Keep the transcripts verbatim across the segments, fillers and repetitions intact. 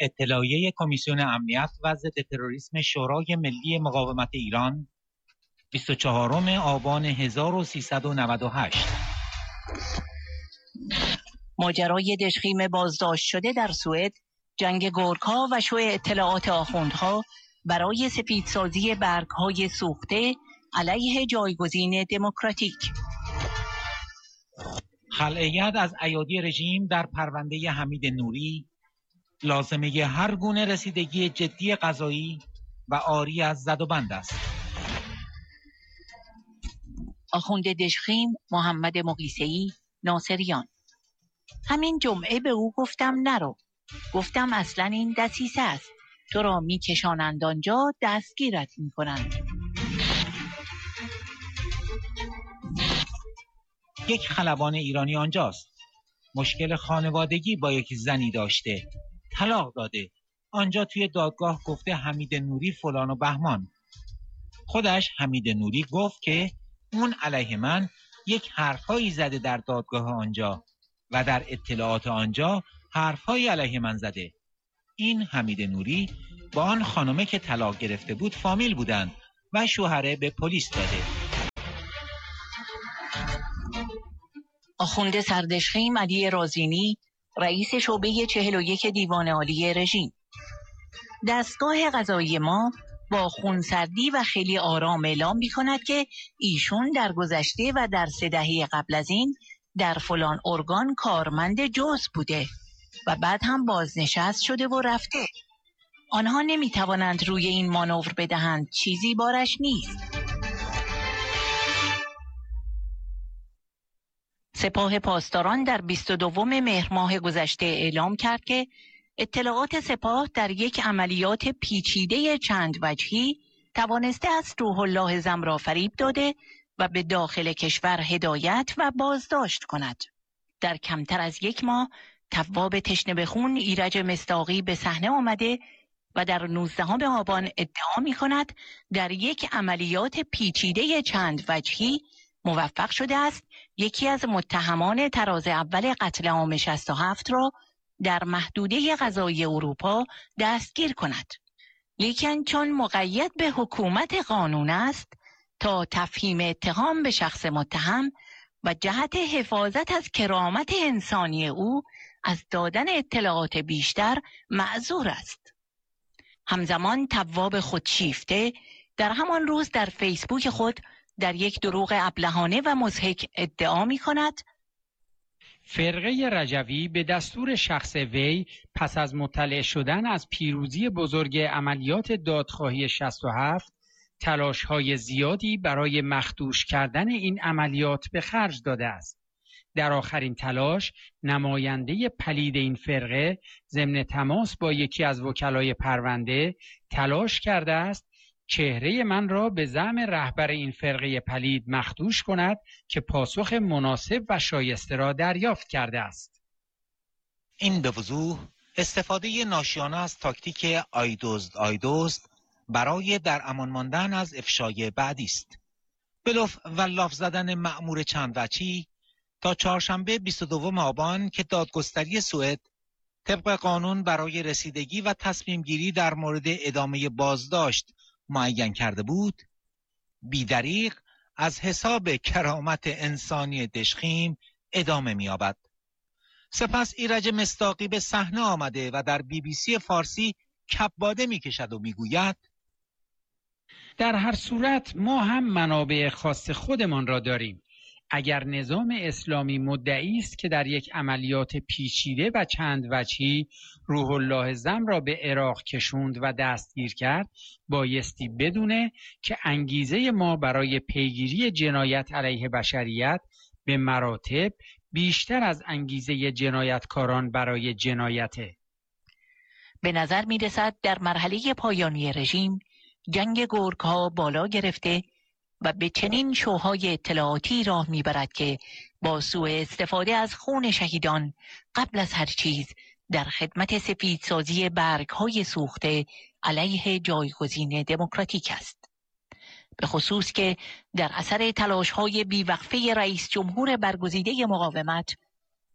اطلاعیه کمیسیون امنیت و ضد تروریسم شورای ملی مقاومت ایران بیست و چهارم آبان هزار و سیصد و نود و هشت. ماجرای دژخیم بازداشت شده در سوئد، جنگ گورکا و شوی اطلاعات آخوندها برای سفیدسازی برگ‌های سوخته علیه جایگزین دموکراتیک. خلع ید از ایادی رژیم در پرونده حمید نوری، لازمه هر گونه رسیدگی جدی قضایی و عاری از زد و بند است. آخوند دژخیم محمد مقیسه‌ای، ناصریان: همین جمعه به او گفتم نرو. گفتم اصلا این دسیسه است. تو را می کشانند آنجا، دستگیرت می کنند. یک خلبان ایرانی آنجاست. مشکل خانوادگی با یک زنی داشته. طلاق داده. آنجا توی دادگاه گفته حمید نوری فلان و بهمان. خودش حمید نوری گفت که اون علیه من یک حرفایی زده در دادگاه آنجا و در اطلاعات آنجا حرفایی علیه من زده. این حمید نوری با آن خانمه که طلاق گرفته بود فامیل بودند و شوهره به پلیس داده. آخوند سردژخیم علی رازینی، رئیس شعبه چهل و یک دیوان عالی رژیم: دستگاه قضایی ما با خونسردی و خیلی آرام اعلام می کند که ایشون در گذشته و در سه دهه قبل از این در فلان ارگان کارمند جزء بوده و بعد هم بازنشست شده و رفته. آنها نمی توانند روی این مانور بدهند، چیزی بارش نیست. سپاه پاسداران در بیست و دوم مهر ماه گذشته اعلام کرد که اطلاعات سپاه در یک عملیات پیچیده چند وجهی توانسته است روح الله زم را فریب داده و به داخل کشور هدایت و بازداشت کند. در کمتر از یک ماه تواب تشنه به خون ایرج مصداقی به صحنه آمده و در نوزدهم آبان ادعا می کند در یک عملیات پیچیده چند وجهی موفق شده است یکی از متهمان تراز اول قتل عام شصت و هفت را در محدوده قضایی اروپا دستگیر کند. لیکن چون مقید به حکومت قانون است، تا تفهیم اتهام به شخص متهم و جهت حفاظت از کرامت انسانی او از دادن اطلاعات بیشتر معذور است. همزمان تواب خودشیفته در همان روز در فیسبوک خود در یک دروغ ابلهانه و مضحک ادعا می کند فرقه رجوی به دستور شخص وی پس از مطلع شدن از پیروزی بزرگ عملیات دادخواهی شصت و هفت تلاش‌های زیادی برای مخدوش کردن این عملیات به خرج داده است. در آخرین تلاش نماینده پلید این فرقه ضمن تماس با یکی از وکلای پرونده تلاش کرده است چهره من را به زعم رهبر این فرقه پلید مخدوش کند که پاسخ مناسب و شایسته را دریافت کرده است. این به وضوح استفاده ناشیانه از تاکتیک آیدزد آیدزد برای در امان ماندن از افشای بعدی است. بلوف و لاف زدن مأمور چند وجهی تا چهارشنبه بیست و دوم آبان که دادگستری سوئد طبق قانون برای رسیدگی و تصمیم گیری در مورد ادامه بازداشت معین کرده بود، بی‌دریغ از حساب کرامت انسانی دژخیم ادامه می‌یابد. سپس ایرج مصداقی به صحنه آمده و در بی بی سی فارسی کباده می‌کشد و می‌گوید در هر صورت ما هم منابع خاص خودمان را داریم. اگر نظام اسلامی مدعی است که در یک عملیات پیچیده و چند وجهی روح الله زم را به عراق کشوند و دستگیر کرد، بایستی بدونه که انگیزه ما برای پیگیری جنایت علیه بشریت به مراتب بیشتر از انگیزه جنایتکاران برای جنایته. به نظر می رسد در مرحله پایانی رژیم جنگ گورک‌ها بالا گرفته و به چنین شوهای اطلاعاتی راه میبرد که با سوء استفاده از خون شهیدان قبل از هر چیز در خدمت سفیدسازی برگ‌های سوخته علیه جایگزین دموکراتیک است. به خصوص که در اثر تلاش‌های بیوقفه رئیس جمهور برگزیده مقاومت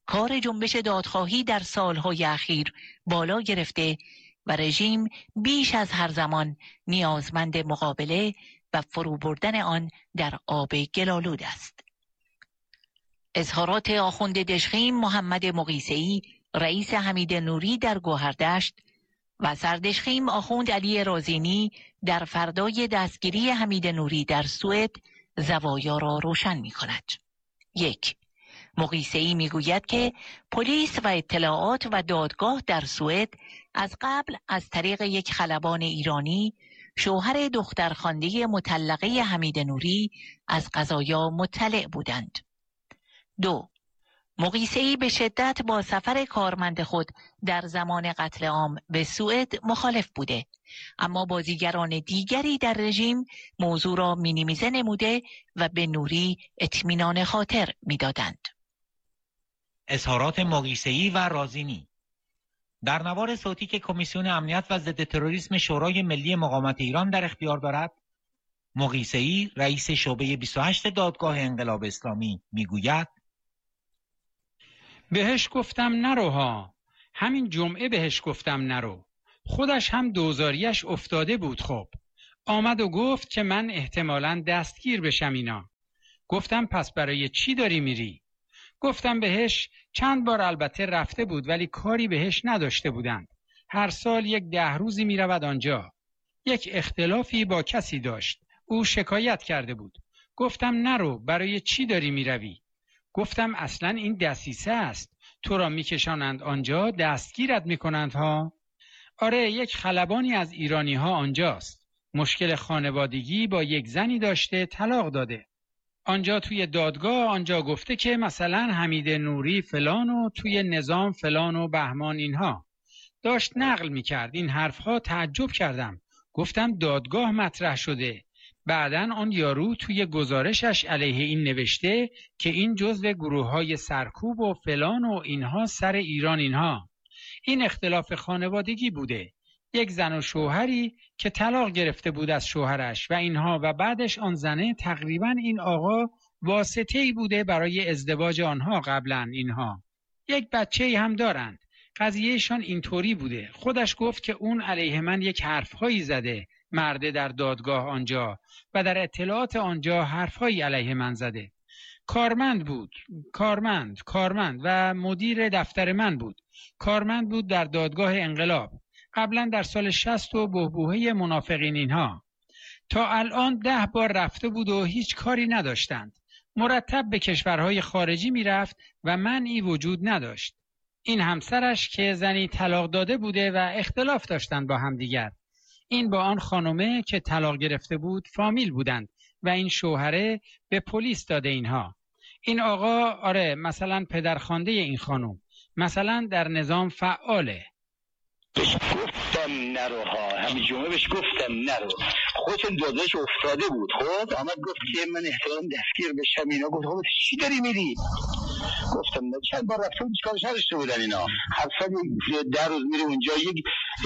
کار جنبش دادخواهی در سالهای اخیر بالا گرفته و رژیم بیش از هر زمان نیازمند مقابله و فرو بردن آن در آب گلالود است. اظهارات آخوند دژخیم محمد مقیسه‌ای رئیس حمید نوری در گوهردشت و سردژخیم آخوند علی رازینی در فردای دستگیری حمید نوری در سوئد زوایا را روشن می کند. یک، مقیسه‌ای می گوید که پلیس و اطلاعات و دادگاه در سوئد از قبل از طریق یک خلبان ایرانی شوهر دخترخوانده مطلقه حمید نوری از قضایا مطلع بودند. دو، مقیسه‌ای به شدت با سفر کارمند خود در زمان قتل عام به سوئد مخالف بوده، اما بازیگران دیگری در رژیم موضوع را مینیمیزه نموده و به نوری اطمینان خاطر می‌دادند. اظهارات مقیسه‌ای و رازینی در نوار صوتی که کمیسیون امنیت و ضد تروریسم شورای ملی مقاومت ایران در اختیار دارد، مقیسه‌ای رئیس شعبه بیست و هشت دادگاه انقلاب اسلامی میگوید: بهش گفتم نرو ها، همین جمعه بهش گفتم نرو، خودش هم دوزاریش افتاده بود. خب آمد و گفت که من احتمالاً دستگیر بشم اینا. گفتم پس برای چی داری میری؟ گفتم بهش چند بار البته رفته بود ولی کاری بهش نداشته بودند. هر سال یک ده روزی میرود آنجا. یک اختلافی با کسی داشت. او شکایت کرده بود. گفتم نرو، برای چی داری میروی؟ گفتم اصلا این دسیسه است. تو را میکشانند آنجا، دستگیرت میکنند ها. آره، یک خلبانی از ایرانی ها آنجاست. مشکل خانوادگی با یک زنی داشته، طلاق داده. آنجا توی دادگاه آنجا گفته که مثلا حمید نوری فلان و توی نظام فلان و بهمان اینها. داشت نقل میکرد این حرفها. تعجب کردم. گفتم دادگاه مطرح شده. بعدن آن یارو توی گزارشش علیه این نوشته که این جزو گروه‌های سرکوب و فلان و اینها سر ایران اینها. این اختلاف خانوادگی بوده. یک زن و شوهری که طلاق گرفته بود از شوهرش و اینها و بعدش آن زنه تقریبا این آقا واسطه‌ای بوده برای ازدواج آنها قبلا اینها. یک بچه‌ای هم دارند. قضیهشان اینطوری بوده. خودش گفت که اون علیه من یک حرفهایی زده، مرده در دادگاه آنجا، و در اطلاعات آنجا حرفهایی علیه من زده. کارمند بود، کارمند، کارمند و مدیر دفتر من بود. کارمند بود در دادگاه انقلاب. قبلا در سال شصت و بحبوحه منافقین اینها. تا الان ده بار رفته بود و هیچ کاری نداشتند. مرتب به کشورهای خارجی میرفت و منعی وجود نداشت. این همسرش که زنی طلاق داده بوده و اختلاف داشتند با همدیگر. این با آن خانومه که طلاق گرفته بود فامیل بودند و این شوهره به پلیس داده اینها. این آقا آره مثلا پدرخوانده این خانوم مثلا در نظام فعاله. بهش گفتم نرو ها، همین جمعه بهش گفتم نرو. خودتون داداش افتاده بود. خب آمد گفت که من احتمالاً دستگیر بشم اینا. گفت خب چی داری میری؟ گفتم نه، چند بار رفتم چیکارش نداشته بودن اینا. هر سال ده روز میره اونجا. یک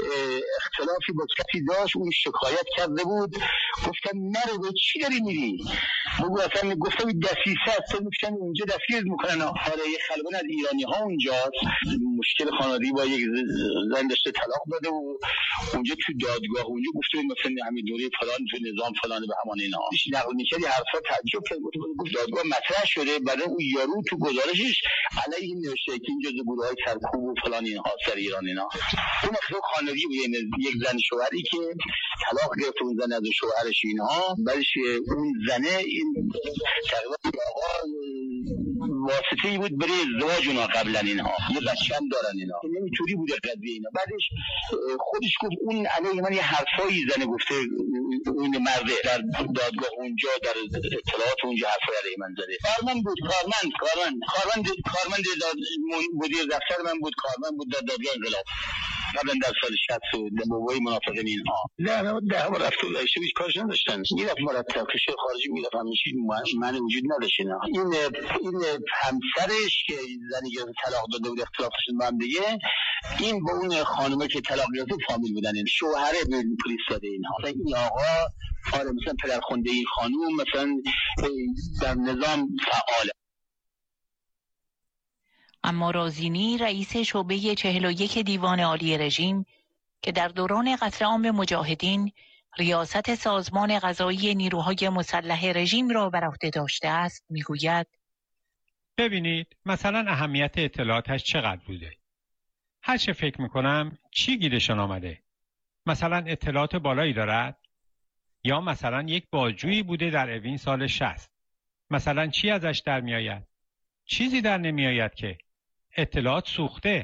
اختلافی با کسی داشت، اون شکایت کرده بود. گفتم نرو، به چی داری میری؟ بگو اصلا. گفتم دسیسه است، میگن اونجا دستگیر میکنن. آره یه خلبان از ایرانی ها اونجاست. مشکل خانوادگی با یک زن داشته، طلاق داده و اونجا تو دادگاه اونجا گفته مثلا حمید نوری فلان تو نظام فلان به همان اینا. نقل میکردی حرفا تعجب کرد. گفت دادگاه مطرح شده، بعد اون یارو تو گزارشش علیه این نوشته که این جزء گروه‌های سرکوب و فلان اینها سر ایران اینا. اون مخلوق خانوادگی بود، یک زن شوهری که طلاق گرفت اون زن از شوهرش اینها. بعدش اون زنه این تقریبا آقا واسطه‌ای بود برای ازدواج اونا قبلا اینها. یه بچه هم دارن اینا. نمیتونی بوده قضیه اینا. بعدش خودش گفت اون علیه من یه حرفایی زنه گفته، اون مرده در دادگاه اونجا در اطلاعات اونجا حرفای علیه من زده. کارمند بود، کارمند کارمند کارمند کارمند مدیر دفتر من بود، کارمند بود در دادگاه انقلاب. قبلا در سال شصت و بابای منافقین اینها. نه نه ده بار رفت و داشته هیچ کارش نداشتن. میرفت مرتب کشور خارجی میرفت، همیشه من وجود نداشت اینا. این این همسرش که زنی که طلاق داده بود اختلاف داشتن با هم دیگه، این با اون خانومه که طلاق گرفته فامیل بودن. این شوهره به پلیس داده اینها. این آقا آره مثلا پدرخوانده این خانوم مثلا در نظام فعاله. اما رازینی رئیس شعبه چهل و یک دیوان عالی رژیم که در دوران قتل عام مجاهدین ریاست سازمان قضایی نیروهای مسلح رژیم را بر عهده داشته است میگوید: ببینید مثلا اهمیت اطلاعاتش چقدر بوده. هر چه فکر میکنم چی گیرشان آمده؟ مثلا اطلاعات بالایی دارد؟ یا مثلا یک بازجویی بوده در اوین سال شصت. مثلا چی ازش در میآید؟ چیزی در نمیآید که. اطلاعات سوخته.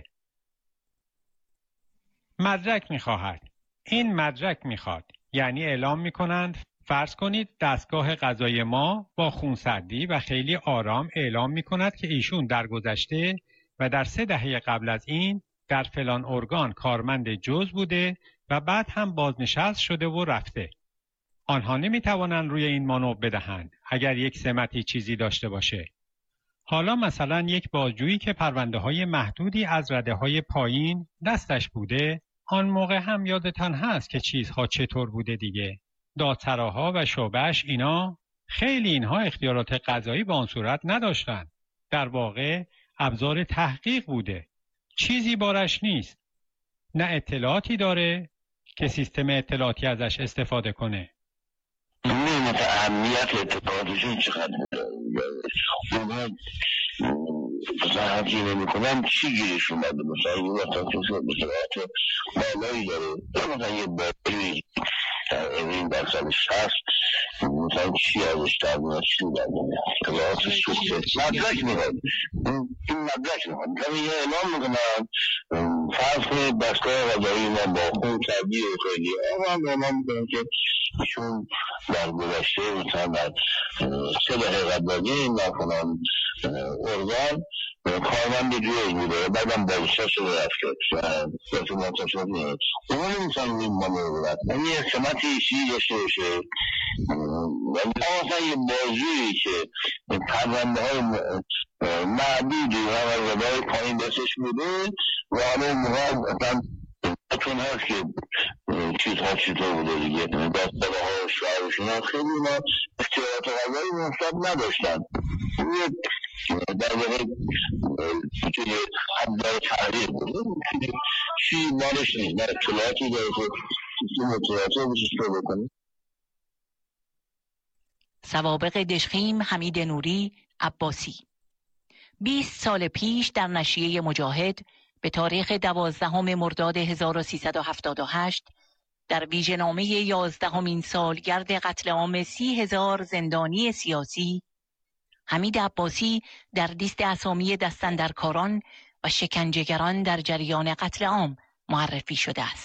مدرک میخواهد. این مدرک میخواد. یعنی اعلام میکنند فرض کنید دستگاه قضایی ما با خونسردی و خیلی آرام اعلام میکند که ایشون در گذشته و در سه دهه قبل از این در فلان ارگان کارمند جز بوده و بعد هم بازنشست شده و رفته. آنها نمیتوانند روی این مانور بدهند اگر یک سمتی چیزی داشته باشه. حالا مثلا یک بازجویی که پرونده های محدودی از رده های پایین دستش بوده، آن موقع هم یادتان هست که چیزها چطور بوده دیگه. دادسراها و شعبه‌اش اینا خیلی اینها اختیارات قضایی به آن صورت نداشتند. در واقع ابزار تحقیق بوده. چیزی بارش نیست. نه اطلاعاتی داره که سیستم اطلاعاتی ازش استفاده کنه. نمی‌دونم اهمیت اطلاعاتشون چقدر بوده. مثلا هرچی نمی کنم چی گیرش اومده؟ مثلا یه وقتا توشون اطلاعات بالایی داره. مثلا یه باری در اوین در سال شصت مثلا چی ازش در میاد؟ چی در میاد؟ اطلاعات سوخته. مدرک میخواد. این مدرک میخواد. مثلا یه اعلام میکنم فرض کنید دستگاه قضایی ما با خون کردی و خیلی آقا اعلام میکنم که ایشون در گذشته مثلا در سه دهه قبل از این در فلان ارگان کارمند جز بوده، بعدم بازنشسته شده رفته و تو منصب شده میاد. اون نمیتونم این مانور برد. یعنی یه سمتی چیزی داشته باشه. ولی مثلا یه بازجویی که پرونده های معدودی و رده پایین دستش بوده و حالا موقع اصلا چون هست که چیزها چطور بوده دیگه. دستگاه ها شعرشون ها خیلی ما اختیارات قضایی منصب نداشتن. در واقع توی حد داره تحریر بوده چی مالش نیست. نه اطلاعاتی داره که سیستم اطلاعاتی رو بشش رو بکنه. سوابق دژخیم حمید نوری عباسی. بیست سال پیش در نشریه مجاهد به تاریخ دوازدهم مرداد هزار و سیصد و هفتاد و هشت در ویژه‌نامه یازدهمین سالگرد قتل عام سی هزار زندانی سیاسی حمید عباسی در لیست اسامی دستاندرکاران و شکنجهگران در جریان قتل عام معرفی شده است.